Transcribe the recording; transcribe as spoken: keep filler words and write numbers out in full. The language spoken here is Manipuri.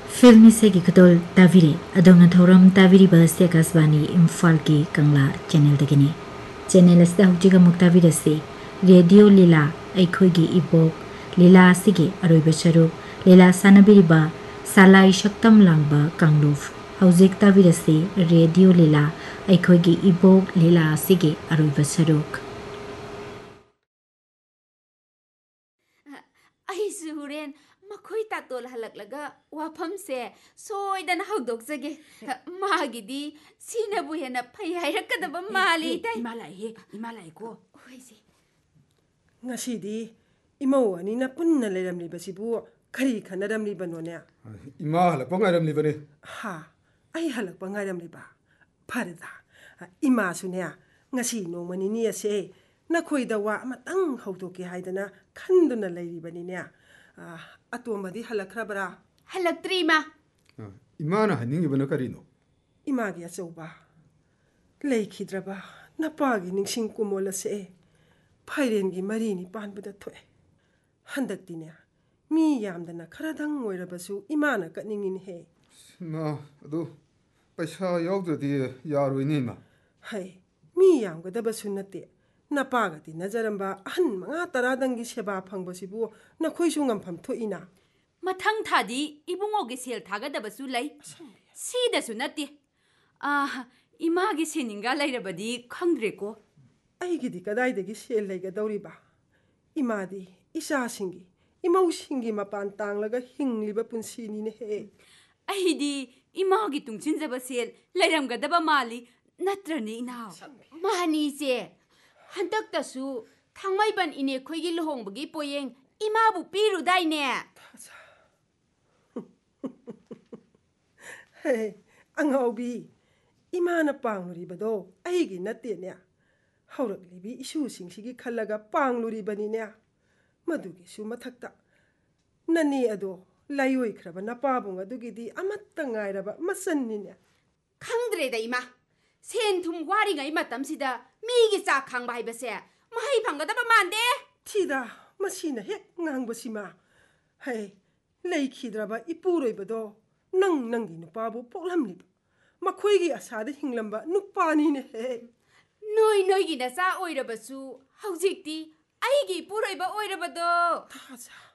फिल्मी सेगी खतोल ताविरे अदोंग थौरम ताविरी बस आकाशवाणी इम्फाल की कंगला चैनल दगिनी चैनल असदा हुजिग मुक्ताविर से रेडियो लीला अखोगी इबोक लीला सिगे अरोइब सरुक लीला सानबिरिबा सालाई शक्तम लांगबा कांगलुफ हौजिक ताविर से रेडियो लीला अखोगी इबोक लीला सिगे अरोइब सरुक अहिसुरेन मखोई तातोल हलकलगा वाफमसे सोइदन हौदोकजगे मागिदी सिनबु हेना फै हाइरकदब माली ताई इमालाई हे इमालाई को होइसे ngasidi imau ani na punna leramli basibu khari khanaramli banone ima halak pangairamli bane ha ai halak pangairamli ba farida ima sune ngasi no mani ni ase na khoida wa amatang haudoke haidana khanduna leiri bani ne atomadi halakrabra हलक्त्री मा imana haningi bana karino imagi achauba leikhidraba napagi ningsing kumola se phairengi marini panbada thoe handaktinya mi yamdana kharadang oirabasu imana kaningin he ma adu paisa yaudadi yaroini ma hai mi yamgadabasu nate napagati najaramba ahan manga taradangi seba phangbasibu nakhoisu ngampham thoina मथंग थादी इबुंगोगे cell थागदबसु लै सीदसु नति आ इमागे सेनिंगा लैरबदी खंद्रेको aigidi kadaidagi sel leigadawriba imadi isa singi imau singi mapan tanglaga hingliba punsini ne he अहिदी Imangi तुंगचिनजबा cell लैरमगदबा माली नत्रनी इनाव मानी से हंतक्तसु थांगमैबन इने खोइगी लहोंबगी पोयेंग इमाबु पिरुदाइने hey angaubi imana pangluribado aigi natte ne hauraklibi isu singsigi khallaga pangluribani ne madugi su mathakta nani ado layoi khraba napabung adugidi amatta ngairaba masanni ne खंद्रे दैमा सेन थुम वारी ngai matam sida migi cha khangba haibase mahai phanggadaba mande thida masina hek ngangbasima hey leikhidraba ipuroibado nang nangi nupabu poklamliba makhoigi asada hinglamba nupani ne he noi noi gi na cha oirabasu haujikti aigi puroiba oirabado thaja